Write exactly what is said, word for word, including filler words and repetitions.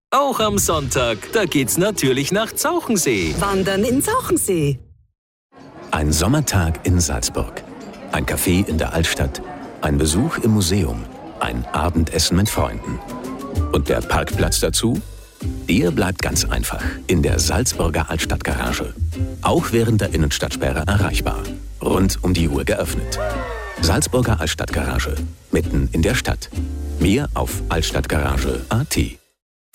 Auch am Sonntag, da geht's natürlich nach Zauchensee. Wandern in Zauchensee. Ein Sommertag in Salzburg. Ein Café in der Altstadt. Ein Besuch im Museum. Ein Abendessen mit Freunden. Und der Parkplatz dazu? Der bleibt ganz einfach in der Salzburger Altstadtgarage. Auch während der Innenstadtsperre erreichbar. Rund um die Uhr geöffnet. Salzburger Altstadtgarage. Mitten in der Stadt. Mehr auf altstadtgarage punkt at.